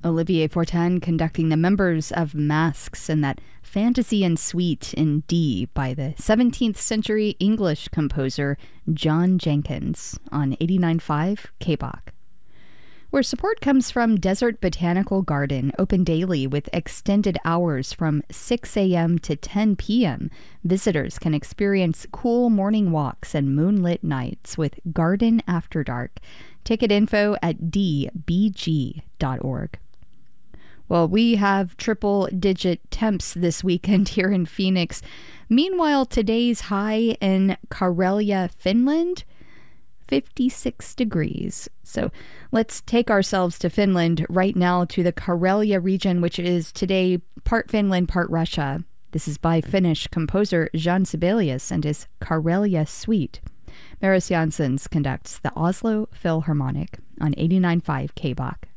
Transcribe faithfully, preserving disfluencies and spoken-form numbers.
Olivier Fortin conducting the members of Masks in that Fantasy and Suite in D by the seventeenth century English composer John Jenkins on eighty-nine point five K B O C. Where support comes from Desert Botanical Garden, open daily with extended hours from six a.m. to ten p.m. Visitors can experience cool morning walks and moonlit nights with Garden After Dark. Ticket info at d b g dot org. Well, we have triple-digit temps this weekend here in Phoenix. Meanwhile, today's high in Karelia, Finland, fifty-six degrees. So let's take ourselves to Finland right now, to the Karelia region, which is today part Finland, part Russia. This is by Finnish composer Jan Sibelius and his Karelia Suite. Maris Janssens conducts the Oslo Philharmonic on eighty-nine point five K B O C.